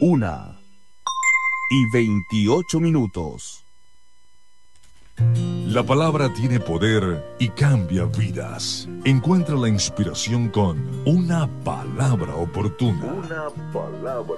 1:28. La palabra tiene poder y cambia vidas. Encuentra la inspiración con una palabra oportuna. Una palabra